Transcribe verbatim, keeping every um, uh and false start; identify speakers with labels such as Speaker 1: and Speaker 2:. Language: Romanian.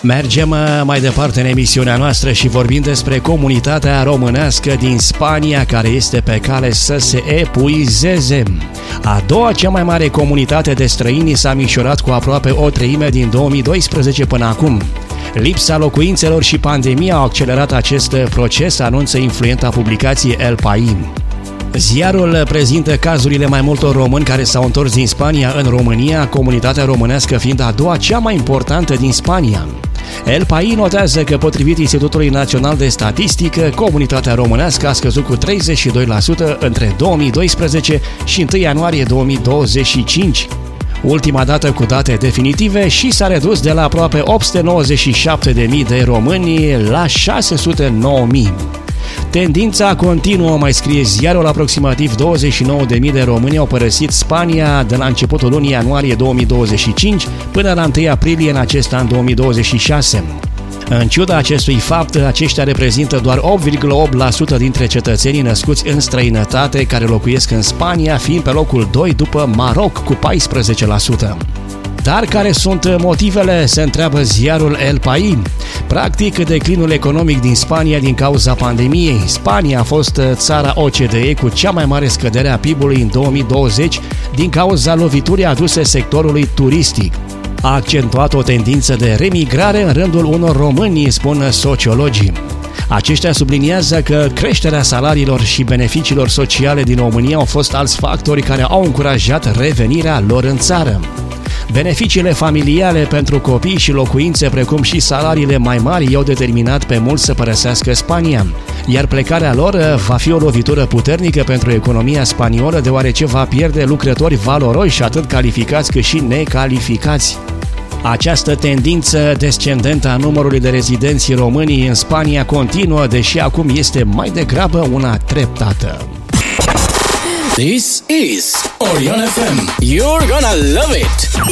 Speaker 1: Mergem mai departe în emisiunea noastră și vorbim despre comunitatea românească din Spania, care este pe cale să se epuizeze. A doua cea mai mare comunitate de străini s-a micșorat cu aproape o treime din două mii doisprezece până acum. Lipsa locuințelor și pandemia au accelerat acest proces, anunță influenta publicație El País. Ziarul prezintă cazurile mai multor români care s-au întors din Spania în România, comunitatea românească fiind a doua cea mai importantă din Spania. El País notează că, potrivit Institutului Național de Statistică, comunitatea românească a scăzut cu treizeci și doi la sută între două mii doisprezece și întâi ianuarie două mii douăzeci și cinci. Ultima dată cu date definitive și s-a redus de la aproape opt sute nouăzeci și șapte de mii de români la șase sute nouă mii. Tendința continuă, mai scrie ziarul, aproximativ douăzeci și nouă de mii de români au părăsit Spania de la începutul lunii ianuarie două mii douăzeci și cinci până la întâi aprilie în acest an două mii douăzeci și șase. În ciuda acestui fapt, aceștia reprezintă doar opt virgulă opt la sută dintre cetățenii născuți în străinătate care locuiesc în Spania, fiind pe locul doi după Maroc cu paisprezece la sută. Dar care sunt motivele, se întreabă ziarul El País. Practic, declinul economic din Spania din cauza pandemiei. Spania a fost țara O C D E cu cea mai mare scădere a P I B-ului în două mii douăzeci din cauza loviturii aduse sectorului turistic. A accentuat o tendință de remigrare în rândul unor români, spun sociologii. Aceștia subliniază că creșterea salariilor și beneficiilor sociale din România au fost alți factori care au încurajat revenirea lor în țară. Beneficiile familiale pentru copii și locuințe, precum și salariile mai mari, i-au determinat pe mulți să părăsească Spania, iar plecarea lor va fi o lovitură puternică pentru economia spaniolă, deoarece va pierde lucrători valoroși, atât calificați cât și necalificați. Această tendință descendentă a numărului de rezidenți români în Spania continuă, deși acum este mai degrabă una treptată.
Speaker 2: This is Orion F M. You're gonna love it.